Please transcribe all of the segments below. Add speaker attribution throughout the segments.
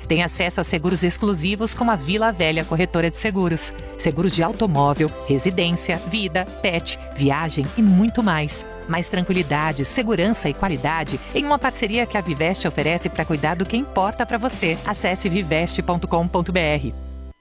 Speaker 1: Tem acesso a seguros exclusivos como a Vila Velha Corretora de Seguros. Seguros de automóvel, residência, vida, pet, viagem e muito mais. Mais tranquilidade, segurança e qualidade em uma parceria que a Viveste oferece para cuidar do que importa para você. Acesse viveste.com.br.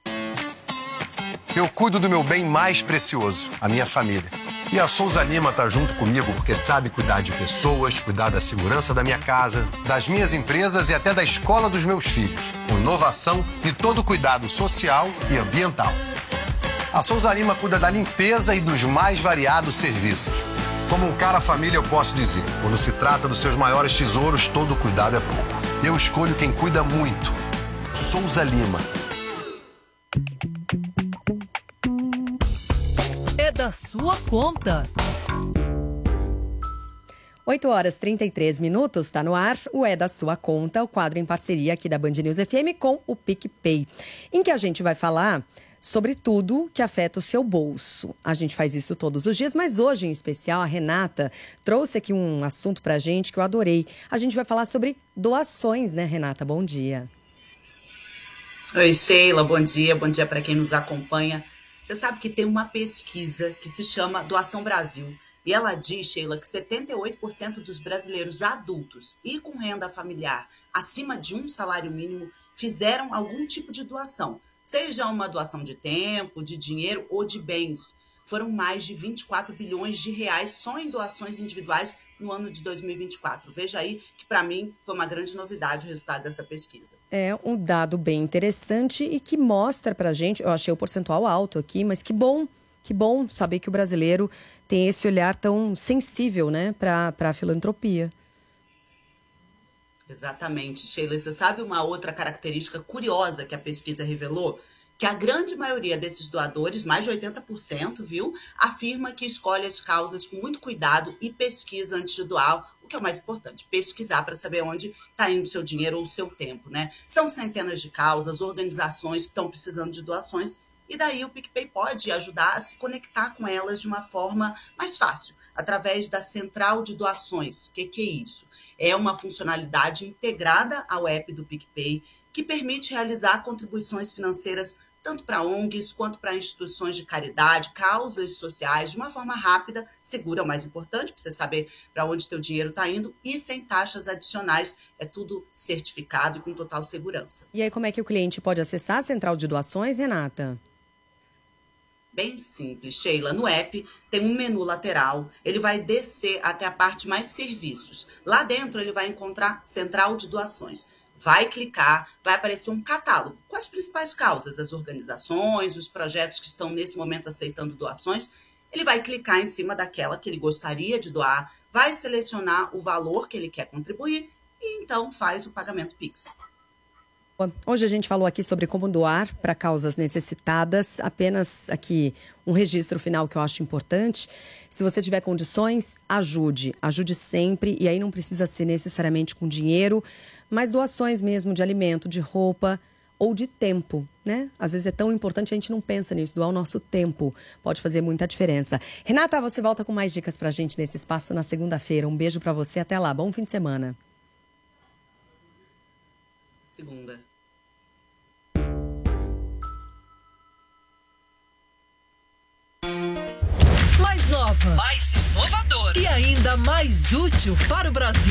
Speaker 2: Eu cuido do meu bem mais precioso, a minha família. E a Souza Lima tá junto comigo porque sabe cuidar de pessoas, cuidar da segurança da minha casa, das minhas empresas e até da escola dos meus filhos, com inovação e todo cuidado social e ambiental. A Souza Lima cuida da limpeza e dos mais variados serviços. Como um cara família, eu posso dizer, quando se trata dos seus maiores tesouros, todo cuidado é pouco. Eu escolho quem cuida muito. Souza Lima.
Speaker 3: É da sua conta.
Speaker 4: 8h33, está no ar o É da Sua Conta, o quadro em parceria aqui da Band News FM com o PicPay, em que a gente vai falar sobre tudo que afeta o seu bolso. A gente faz isso todos os dias, mas hoje em especial a Renata trouxe aqui um assunto pra gente que eu adorei. A gente vai falar sobre doações, né, Renata? Bom dia.
Speaker 5: Oi, Sheila, bom dia para quem nos acompanha. Você sabe que tem uma pesquisa que se chama Doação Brasil. E ela diz, Sheila, que 78% dos brasileiros adultos e com renda familiar acima de um salário mínimo fizeram algum tipo de doação. Seja uma doação de tempo, de dinheiro ou de bens. Foram mais de 24 bilhões de reais só em doações individuais no ano de 2024. Veja aí que, para mim, foi uma grande novidade o resultado dessa pesquisa.
Speaker 4: É um dado bem interessante e que mostra pra gente, eu achei o percentual alto aqui, mas que bom saber que o brasileiro tem esse olhar tão sensível, né, para a filantropia.
Speaker 5: Exatamente, Sheila. Você sabe uma outra característica curiosa que a pesquisa revelou? Que a grande maioria desses doadores, mais de 80%, viu, afirma que escolhe as causas com muito cuidado e pesquisa antes de doar, o que é o mais importante, pesquisar para saber onde está indo o seu dinheiro ou o seu tempo, né? São centenas de causas, organizações que estão precisando de doações, e daí o PicPay pode ajudar a se conectar com elas de uma forma mais fácil, através da Central de Doações. O que é isso? É uma funcionalidade integrada ao app do PicPay que permite realizar contribuições financeiras tanto para ONGs quanto para instituições de caridade, causas sociais, de uma forma rápida, segura, é o mais importante, para você saber para onde teu dinheiro está indo, e sem taxas adicionais. É tudo certificado e com total segurança.
Speaker 4: E aí, como é que o cliente pode acessar a Central de Doações, Renata?
Speaker 5: Bem simples, Sheila. No app tem um menu lateral, ele vai descer até a parte mais serviços. Lá dentro ele vai encontrar Central de Doações. Vai clicar, vai aparecer um catálogo com as principais causas, as organizações, os projetos que estão nesse momento aceitando doações. Ele vai clicar em cima daquela que ele gostaria de doar, vai selecionar o valor que ele quer contribuir e então faz o pagamento Pix.
Speaker 4: Hoje a gente falou aqui sobre como doar para causas necessitadas, apenas aqui um registro final que eu acho importante. Se você tiver condições, ajude sempre, e aí não precisa ser necessariamente com dinheiro, mas doações mesmo de alimento, de roupa ou de tempo, né? Às vezes é tão importante, a gente não pensa nisso, doar o nosso tempo pode fazer muita diferença. Renata, você volta com mais dicas pra gente nesse espaço na segunda-feira. Um beijo pra você, até lá, bom fim de semana.
Speaker 5: Segunda.
Speaker 3: Mais nova, mais inovadora e ainda mais útil para o Brasil.